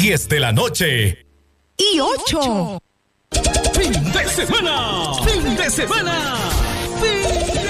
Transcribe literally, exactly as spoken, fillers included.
diez de la noche. Y ocho. ¡Fin de semana! ¡Fin de semana! ¡Fin de